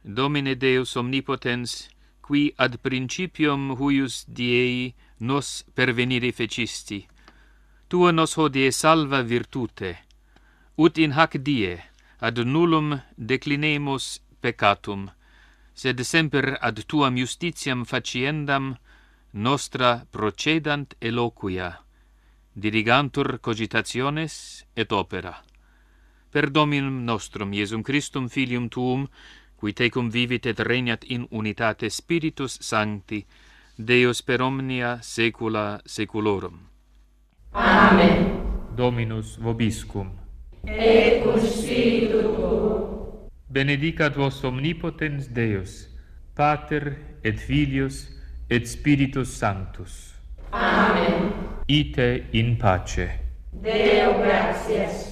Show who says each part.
Speaker 1: Domine Deus omnipotens, qui ad principium huius diei nos pervenire fecisti, tua nos hodie salva virtute, ut in hac die ad nullum declinemus peccatum, sed semper ad tuam justitiam faciendam nostra procedant eloquia, dirigantur cogitationes et opera. Per Dominum nostrum Iesum Christum Filium Tuum, qui tecum vivit et regnat in unitate Spiritus Sancti, Deus per omnia saecula saeculorum.
Speaker 2: Amen.
Speaker 1: Dominus vobiscum.
Speaker 2: Et cum spiritu tuo.
Speaker 1: Benedicat vos omnipotens Deus, Pater et Filius et Spiritus Sanctus.
Speaker 2: Amen.
Speaker 1: Ite in pace.
Speaker 2: Deo gratias.